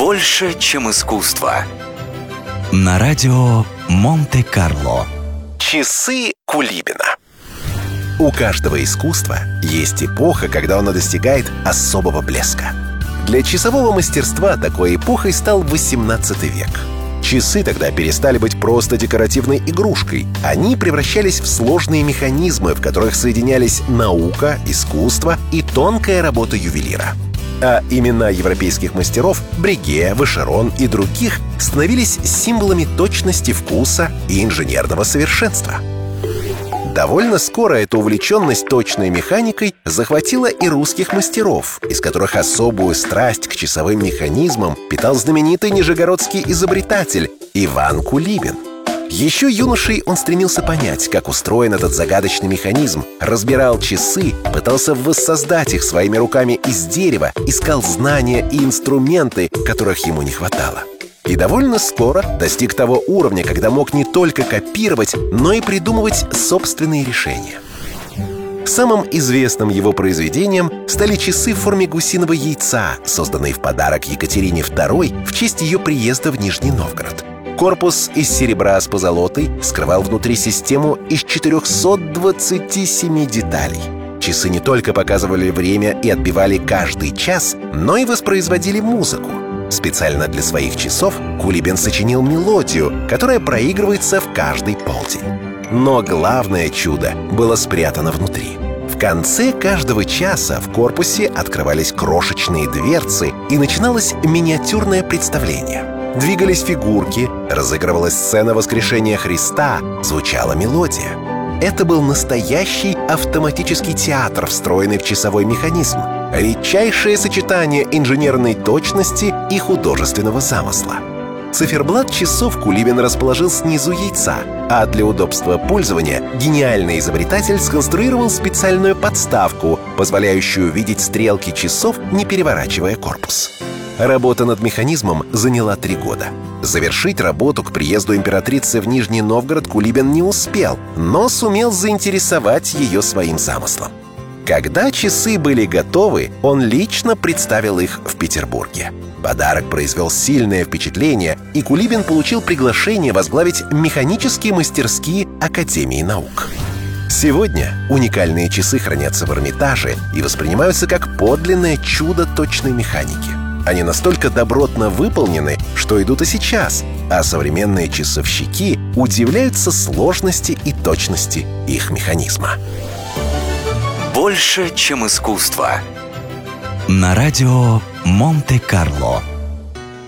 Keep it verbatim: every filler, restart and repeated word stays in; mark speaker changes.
Speaker 1: Больше, чем искусство.
Speaker 2: На радио Монте-Карло.
Speaker 3: Часы Кулибина. У каждого искусства есть эпоха, когда оно достигает особого блеска. Для часового мастерства такой эпохой стал восемнадцатый век. Часы тогда перестали быть просто декоративной игрушкой. Они превращались в сложные механизмы, в которых соединялись наука, искусство и тонкая работа ювелира. А имена европейских мастеров — Бреге, Вашерон и других — становились символами точности вкуса и инженерного совершенства. Довольно скоро эта увлеченность точной механикой захватила и русских мастеров, из которых особую страсть к часовым механизмам питал знаменитый нижегородский изобретатель Иван Кулибин. Еще юношей он стремился понять, как устроен этот загадочный механизм, разбирал часы, пытался воссоздать их своими руками из дерева, искал знания и инструменты, которых ему не хватало. И довольно скоро достиг того уровня, когда мог не только копировать, но и придумывать собственные решения. Самым известным его произведением стали часы в форме гусиного яйца, созданные в подарок Екатерине второй в честь ее приезда в Нижний Новгород. Корпус из серебра с позолотой скрывал внутри систему из четырехсот двадцати семи деталей. Часы не только показывали время и отбивали каждый час, но и воспроизводили музыку. Специально для своих часов Кулибин сочинил мелодию, которая проигрывается в каждый полдень. Но главное чудо было спрятано внутри. В конце каждого часа в корпусе открывались крошечные дверцы, и начиналось миниатюрное представление. Двигались фигурки, разыгрывалась сцена воскрешения Христа, звучала мелодия. Это был настоящий автоматический театр, встроенный в часовой механизм. Редчайшее сочетание инженерной точности и художественного замысла. Циферблат часов Кулибин расположил снизу яйца, а для удобства пользования гениальный изобретатель сконструировал специальную подставку, позволяющую видеть стрелки часов, не переворачивая корпус. Работа над механизмом заняла три года. Завершить работу к приезду императрицы в Нижний Новгород Кулибин не успел, но сумел заинтересовать ее своим замыслом. Когда часы были готовы, он лично представил их в Петербурге. Подарок произвел сильное впечатление, и Кулибин получил приглашение возглавить механические мастерские Академии наук. Сегодня уникальные часы хранятся в Эрмитаже и воспринимаются как подлинное чудо точной механики. Они настолько добротно выполнены, что идут и сейчас, а современные часовщики удивляются сложности и точности их механизма.
Speaker 1: Больше, чем искусство.
Speaker 2: На радио Монте-Карло.